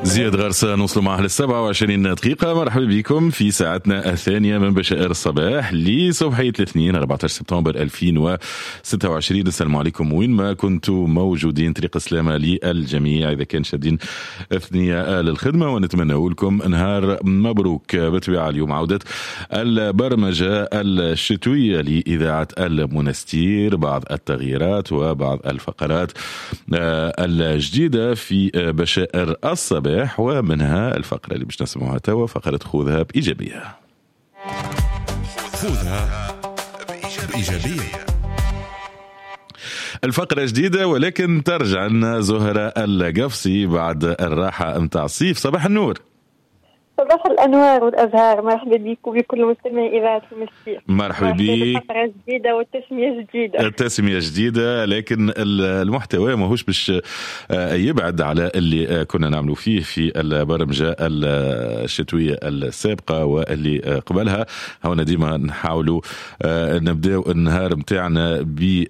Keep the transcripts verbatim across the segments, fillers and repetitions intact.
زياد غرسة نوصل معه للسبعة وعشرين دقيقة. مرحبا بكم في ساعتنا الثانية من بشائر الصباح لصباحية الاثنين أربعة عشر سبتمبر ألفين وستة وعشرين. السلام عليكم وين ما كنتوا موجودين، طريق السلامة للجميع إذا كان شادين أثناء للخدمة، ونتمنى لكم نهار مبروك. بالطبيعة اليوم عودة البرمجة الشتوية لإذاعة المنستير، بعض التغييرات وبعض الفقرات الجديدة في بشائر الصباح، ومنها الفقرة اللي باش نسمعها توا، فقرة خذها بإيجابية. خذها بإيجابية. الفقرة جديدة ولكن ترجع لنا زهرة القفصي بعد الراحة متاع الصيف. صباح النور. صباح الأنوار والأزهار، مرحبا بك وبكل مستمعي إذاعة المنستير. مرحبا بك. فقرة جديدة والتسمية جديدة. التسمية جديدة لكن المحتوى ماهوش باش يبعد على اللي كنا نعملوا فيه في البرمجة الشتوية السابقة واللي قبلها. هنا ديما نحاولوا نبداو النهار متاعنا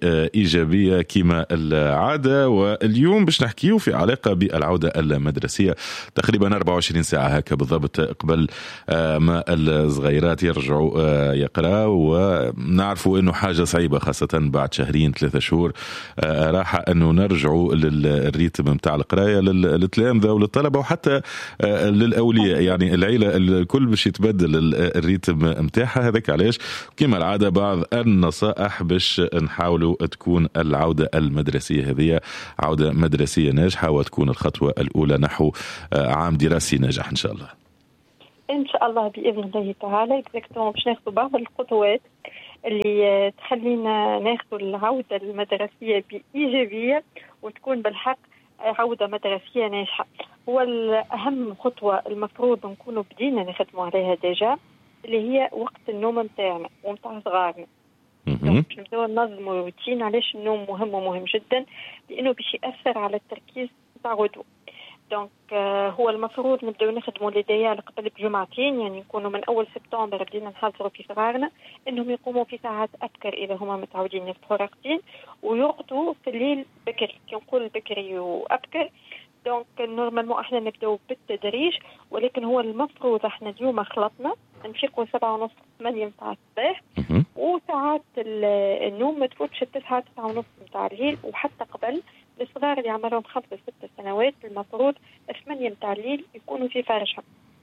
بإيجابية كما العادة، واليوم باش نحكيو في علاقة بالعودة المدرسية. تقريبا أربعة وعشرين ساعة هكا بالضبط قبل ما الصغيرات يرجعوا يقراوا، ونعرفوا انه حاجه صعيبه خاصه بعد شهرين ثلاثة شهور راحه انه نرجعوا للريتم نتاع القرايه للتلامذه وللطلبه وحتى للاولياء. يعني العيله الكل باش يتبدل الريتم نتاعها. هذاك علاش كما العاده بعض النصائح باش نحاولوا تكون العوده المدرسيه هذه عوده مدرسيه ناجحه، وتكون الخطوه الاولى نحو عام دراسي ناجح ان شاء الله. إن شاء الله بإذن الله تعالى. إكزاكتومون باش ناخذ بعض الخطوات اللي تخلينا ناخذ العودة المدرسية بإيجابية وتكون بالحق عودة مدرسية ناجحة. هو الأهم خطوة المفروض نكونوا بدينا نخدموا عليها ديجا، اللي هي وقت النوم متاعنا ومتاع صغارنا. باش نبداو ننظموا روتين. علاش النوم مهم ومهم جدا؟ لأنه باش يأثر على التركيز نتاع غدوة. دونك هو المفروض نبداو نخدموا ليديال قبل بجمعتين، يعني نكونوا من اول سبتمبر بدينا نحضروا في صغارنا انهم يقوموا في ساعات ابكر اذا هما متعودين يفتحوا راقدين، ويرقدوا في الليل بكري. كي نقول بكري وابكر دونك نورمالمون احنا نبداو بالتدريج، ولكن هو المفروض احنا اليوم خلطنا نفيقوا سبعة ونص ثمانية متاع الصباح، وساعات النوم ما تفوتش التسعة تسعة ونص متاع الليل. وحتى قبل الصغار اللي عمرهم خمسة ستة سنوات المفروض ثمانية متاع الليل يكونوا في فرشهم،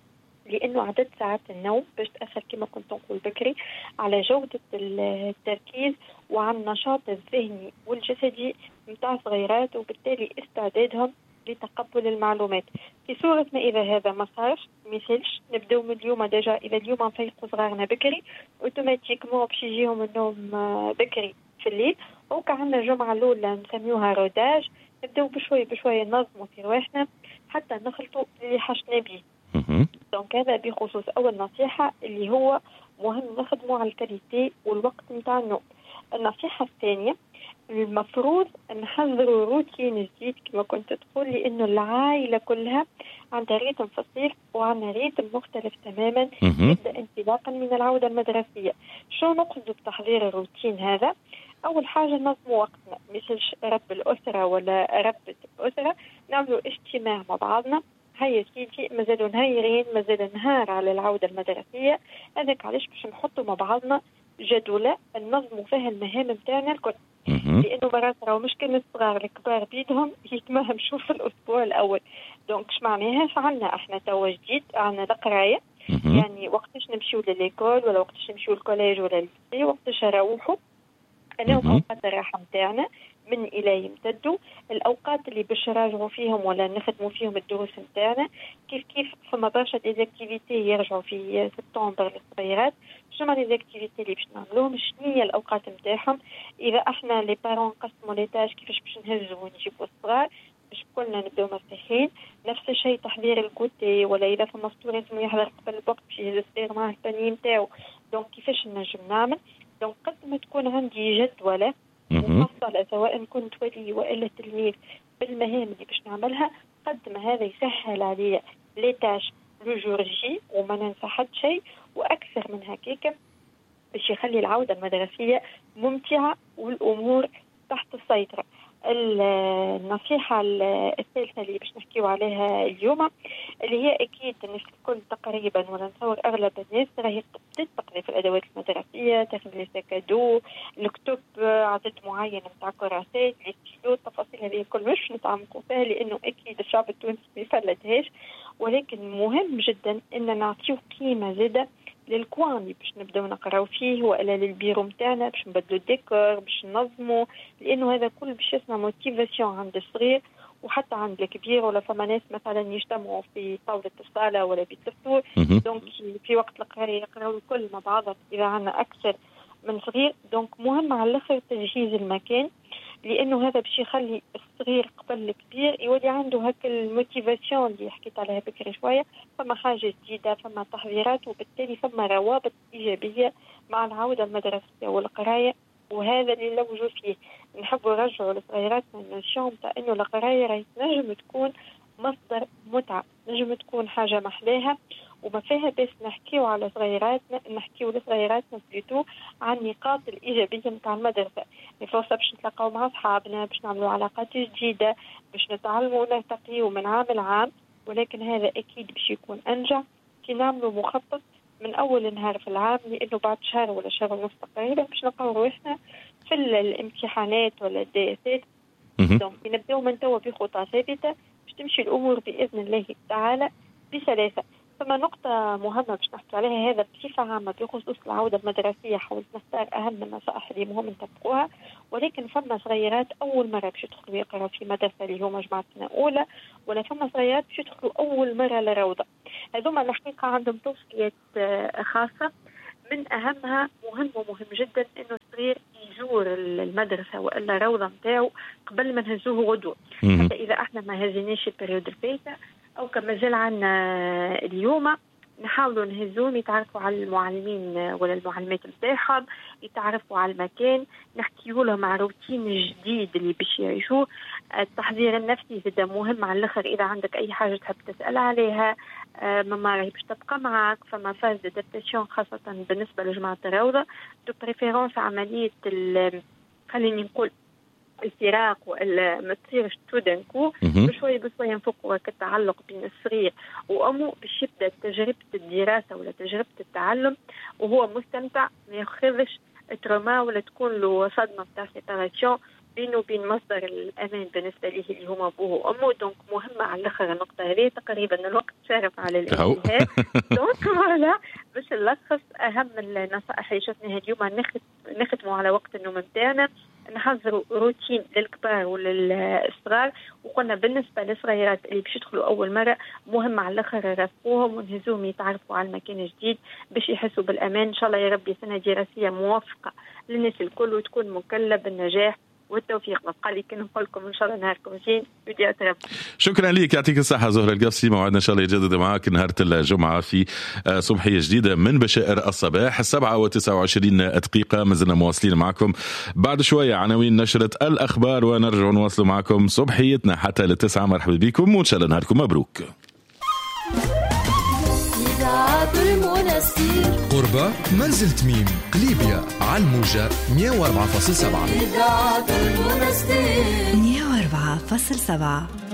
لأنه عدد ساعات النوم باش تأثر كما كنت نقول بكري على جودة التركيز وعلى النشاط الذهني والجسدي متاع صغيرات، وبالتالي استعدادهم لتقبل المعلومات. في صورة ما إذا هذا ما صارش مثلش نبدأ من اليوم ديجا. إذا اليوم نفيقوا صغارنا بكري اوتوماتيكمون باش يجيهم النوم بكري في الليل. وكعنا الجمعة الأولى نسميوها روداج، نبدأ بشوي بشوي ننظموا في رواحنا حتى نخلطوا اللي حشنا بيه. دونك هذا بخصوص أول نصيحة اللي هو مهم نخدموا على الكاليتي والوقت متاع النوم. النصيحة الثانية المفروض نحضروا روتين جديد كما كنت تقول، لأنه العائلة كلها عندها ريتم في الصيف وعندها ريتم مختلف تماما يبدأ انطلاقا من العودة المدرسية. شو نقصد بتحضير الروتين هذا؟ أول حاجة نظموا وقتنا، مثل رب الأسرة ولا ربة الأسرة نعملوا اجتماع مع بعضنا. هيا سيدي مازالوا نهايرين، مازال نهار على العودة المدرسية، هذاك علاش باش نحطوا مع بعضنا جدولة ننظموا فيها المهام متاعنا الكل. لأنه مرات راهو مشكلة الصغار الكبار بيدهم يتمهمشوا في الأسبوع الأول. دونك اش معناها؟ فعلنا احنا توا جديد عنا القراية، يعني وقتاش نمشيو لليكول ولا وقتاش نمشيو الكوليج ولا الليسي، وقتاش نروحوا أنا أوقات الراحة متاعنا من إلى يمتدوا الأوقات اللي باش نراجعوا فيهم ولا نخدموا فيهم الدروس متاعنا. كيف كيف فما برشا ديزاكتيفيتي يرجعوا في سبتمبر للصغيرات. شنو ديزاكتيفيتي اللي باش نعملوهم؟ شنو هي الأوقات متاعهم؟ إذا احنا لي بارون قسموا لي تاج كيفاش باش نهزوا ونجيبوا الصغار باش كلنا نبداو مرتاحين. نفس الشيء تحضير الكوتي، ولا إذا فما فطور لازم يحضر قبل الوقت باش يهز الصغير معاه الباني نتاعو. دونك كيفاش نجم نعمل؟ دونك قد ما تكون عندي جدولة مفصلة سواء كنت ولي وإلا تلميذ بالمهام اللي باش نعملها، قد ما هذا يسهل علي لي تاش لو جور جي وما ننسى حد شيء. وأكثر من هكاك باش يخلي العودة المدرسية ممتعة والأمور تحت السيطرة. النصيحة الثالثة اللي باش نحكيو عليها اليوم اللي هي أكيد الناس الكل تقريبا ولا نتصور أغلب الناس راهي بدأت تقري في الأدوات المدرسية، تاخذ لي ساكادو، الكتب، عدد معين نتاع كراسات، الستيلو، التفاصيل هذه الكل مش نتعمقوا فيها لأنه أكيد الشعب التونسي ما يفلتهاش، ولكن مهم جدا أن نعطيه قيمة زادة للكوان اللي باش نبداو نقراو فيه والا للبيرو نتاعنا باش نبدلوا الديكور باش ننظموا، لانه هذا كل باش يصنع موتيفاسيون عند الصغير وحتى عند الكبير. ولا فما ناس مثلا يجتمعوا في طاوله الصاله ولا في الدفتور دونك في وقت القرايه يقراو الكل مع بعض اذا عندنا اكثر من صغير. دونك مهم على الاخر تجهيز المكان، لانه هذا باش يخلي الصغير قبل الكبير يولي عنده هاك الموتيفاسيون اللي حكيت عليها بكري شويه، فما حاجه جديده، فما تحضيرات، وبالتالي فما روابط ايجابيه مع العوده المدرسيه والقرايه. وهذا اللي نلوجوا فيه، نحبوا نرجعوا لصغيراتنا النوشيون تاع انه القرايه راهي نجم تكون مصدر متعه، نجم تكون حاجه محلاها وما فيها بس نحكيو على صغيراتنا، نحكيو لصغيراتنا بليتو عن النقاط الإيجابية متاع المدرسة، فرصة باش نتلاقاو مع أصحابنا، باش نعملوا علاقات جديدة، باش نتعلموا ونرتقيوا من عام لعام. ولكن هذا أكيد باش يكون أنجح كي نعملوا مخطط من أول نهار في العام، لأنه بعد شهر ولا شهر ونص تقريبا باش نلقاو روحنا في الامتحانات ولا الدراسات. دونك نبداو من توا بخطى ثابتة باش تمشي الأمور بإذن الله تعالى بسلاسة. فما نقطة مهمة باش نحكي عليها هذا بصفة عامة بخصوص العودة المدرسية، حاولت نختار أهم النصائح اللي مهم نطبقوها. ولكن فما صغيرات أول مرة باش يدخلوا يقراوا في مدرسة اللي هو مجموعة سنة أولى، ولا فما صغيرات باش يدخلوا أول مرة للروضة. هذوما الحقيقة عندهم توصيات خاصة، من أهمها مهم ومهم جدا إنه الصغير يزور المدرسة وإلا روضة متاعه قبل ما نهزوه غدوة. حتى إذا احنا ما هزيناش البريود الفايتة أو كما زال عنا اليوم نحاولوا نهزوهم يتعرفوا على المعلمين ولا المعلمات متاعهم، يتعرفوا على المكان، نحكيوا لهم على روتين جديد اللي باش يعيشوه. التحضير النفسي زاد مهم على الاخر، اذا عندك اي حاجه تحب تسال عليها ماما راهي باش تبقى معك، فما فاز دادابتاسيون خاصه بالنسبه لجماعه الروضه دو بريفيرونس عمليه خليني نقول الفراق ولا ما تصيرش تودنكو بشويه بشويه نفقوا التعلق بين الصغير وامه باش يبدا تجربه الدراسه ولا تجربه التعلم وهو مستمتع، ما ياخذش تروما ولا تكون له صدمه تاع سيباراسيون بينه وبين مصدر الامان بالنسبه ليه اللي هما ابوه وامه. دونك مهمه على الاخر النقطه هذه، تقريبا الوقت شارف على الانتهاء. دونك فوالا باش نلخص اهم النصائح اللي شفناها اليوم، نختموا على وقت النوم نتاعنا، نحضروا روتين للكبار وللصغار. وقلنا بالنسبه للصغيرات اللي باش يدخلوا اول مره مهم على الاخر نرافقوهم ونهزوهم يتعرفوا على المكان الجديد باش يحسوا بالامان. ان شاء الله يا ربي سنه دراسيه موفقه للناس الكل وتكون مكلة بالنجاح والتوفيق. بقى لي كي نقول لكم ان شاء الله نهاركم زين ودي اترب. شكرا لك، يعطيك الصحه زهره القفصي. موعدنا ان شاء الله يجدد معك نهار الجمعه في صبحيه جديده من بشائر الصباح السبعة وتسعة وعشرين دقيقه. ما زلنا مواصلين معكم، بعد شويه عناوين نشره الاخبار ونرجع نواصل معكم صبحيتنا حتى للتسعه. مرحبا بكم وان شاء الله نهاركم مبروك. قربة منزل تميم قليبية على الموجة مية وأربعة فاصلة سبعة. مية وأربعة فاصلة سبعة.